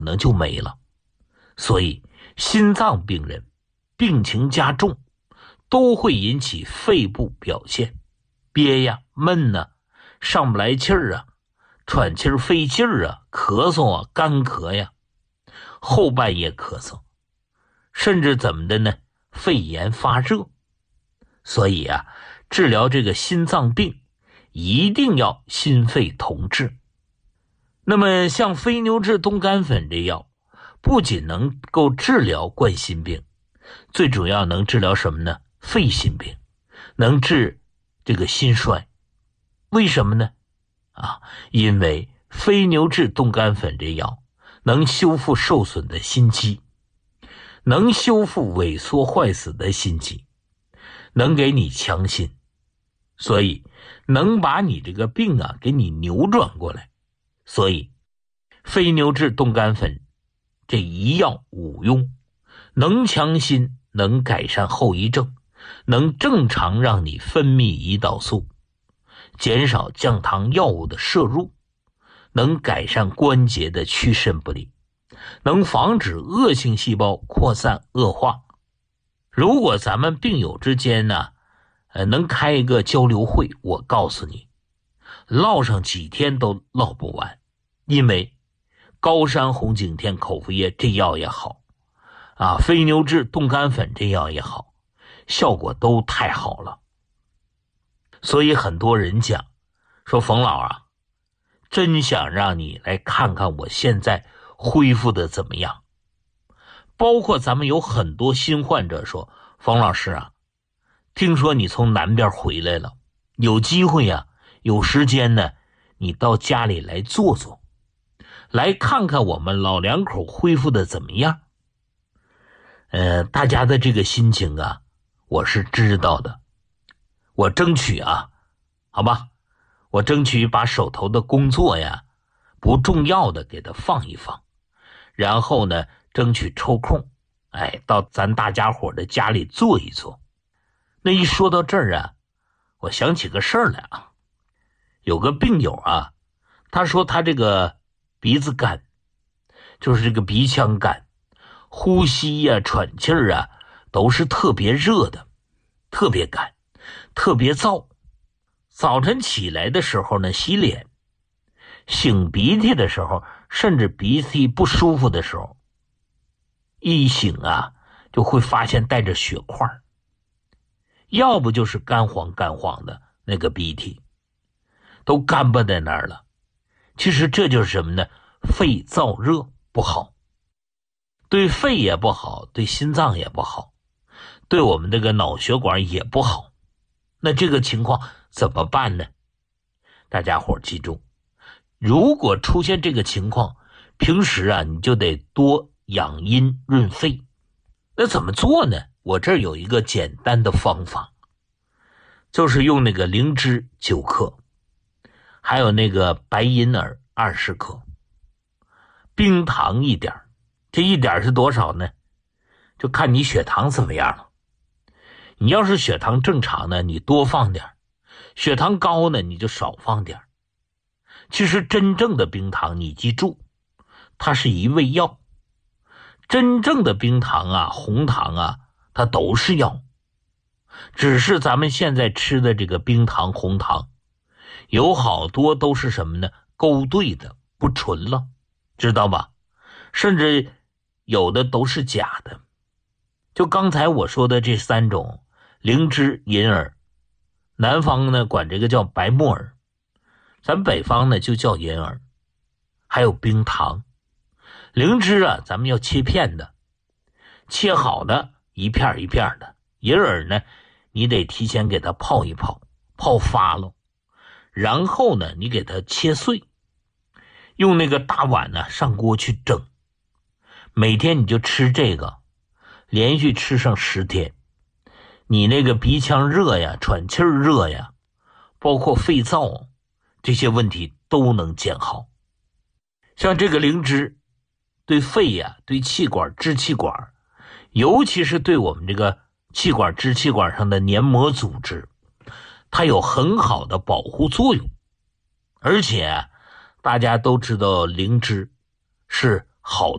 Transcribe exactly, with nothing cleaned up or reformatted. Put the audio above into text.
能就没了。所以心脏病人病情加重都会引起肺部表现憋呀、闷呐、上不来气儿啊、喘气儿费劲儿啊、咳嗽啊、干咳呀、后半夜咳嗽，甚至怎么的呢？肺炎发热。所以啊，治疗这个心脏病一定要心肺同治。那么像非牛治冻干粉这药不仅能够治疗冠心病，最主要能治疗什么呢？肺心病，能治这个心衰。为什么呢？啊，因为非牛治冻干粉这药能修复受损的心肌，能修复萎缩坏死的心肌，能给你强心，所以能把你这个病啊给你扭转过来。所以非牛治冻干粉这一药五用，能强心，能改善后遗症，能正常让你分泌胰岛素，减少降糖药物的摄入，能改善关节的屈伸不利，能防止恶性细胞扩散恶化。如果咱们病友之间呢，呃，能开一个交流会，我告诉你，唠上几天都唠不完。因为高山红景天口服液这药也好啊，非牛治冻干粉这药也好，效果都太好了。所以很多人讲说，冯老啊，真想让你来看看我现在恢复的怎么样。包括咱们有很多新患者说，冯老师啊，听说你从南边回来了，有机会啊，有时间呢，你到家里来坐坐，来看看我们老两口恢复的怎么样。呃，大家的这个心情啊，我是知道的。我争取啊，好吧，我争取把手头的工作呀，不重要的给它放一放，然后呢，争取抽空，哎，到咱大家伙的家里坐一坐。那一说到这儿啊，我想起个事儿来啊，有个病友啊，他说他这个鼻子干，就是这个鼻腔干，呼吸呀、喘气儿啊，都是特别热的，特别干，特别燥。早晨起来的时候呢，洗脸，擤鼻涕的时候，甚至鼻涕不舒服的时候，一擤啊，就会发现带着血块，要不就是干黄干黄的那个鼻涕，都干巴在那儿了。其实这就是什么呢？肺燥热不好，对肺也不好，对心脏也不好，对我们这个脑血管也不好。那这个情况怎么办呢？大家伙记住，如果出现这个情况，平时啊你就得多养阴润肺。那怎么做呢？我这儿有一个简单的方法，就是用那个灵芝九克，还有那个白银耳二十克，冰糖一点，这一点是多少呢？就看你血糖怎么样了。你要是血糖正常呢，你多放点；血糖高呢，你就少放点。其实真正的冰糖，你记住，它是一味药。真正的冰糖啊、红糖啊，它都是药。只是咱们现在吃的这个冰糖、红糖，有好多都是什么呢？勾兑的，不纯了，知道吧？甚至有的都是假的。就刚才我说的这三种，灵芝、银耳，南方呢管这个叫白木耳，咱北方呢就叫银耳。还有冰糖，灵芝啊咱们要切片的，切好的一片一片的。银耳呢你得提前给它泡一泡，泡发了，然后呢你给它切碎，用那个大碗呢上锅去蒸。每天你就吃这个，连续吃上十天，你那个鼻腔热呀、喘气儿热呀，包括肺燥这些问题都能见好。像这个灵芝对肺呀、对气管、支气管，尤其是对我们这个气管、支气管上的黏膜组织，它有很好的保护作用。而且大家都知道灵芝是好